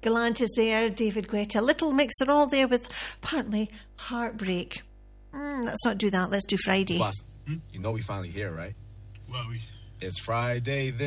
Galantis there, David Guetta. Little Mix, they're all there with partly Heartbreak. Let's not do that. Let's do Friday. Boss, you know we finally here, right? Well, It's Friday